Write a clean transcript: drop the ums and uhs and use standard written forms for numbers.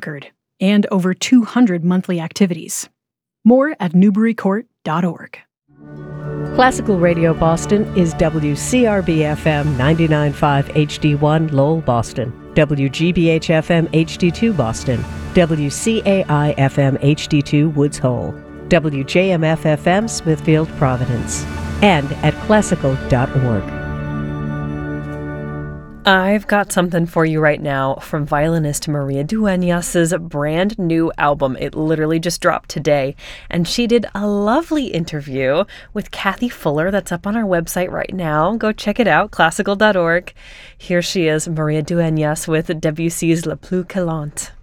record and over 200 monthly activities. More at newburycourt.org. Classical Radio Boston is WCRB-FM 99.5 HD1 Lowell, Boston, WGBH-FM HD2 Boston, WCAI-FM HD2 Woods Hole, WJMF-FM Smithfield, Providence, and at classical.org. I've got something for you right now from violinist Maria Dueñas's brand new album. It literally just dropped today, and she did a lovely interview with Kathy Fuller that's up on our website right now. Go check it out, classical.org. Here she is, Maria Dueñas with Debussy's La Plus Galante.